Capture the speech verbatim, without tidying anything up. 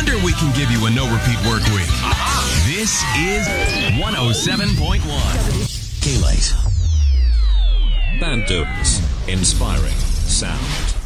wonder we can give you a no-repeat work week. This is one oh seven point one. K-Light. Band Dudes. Inspiring sound.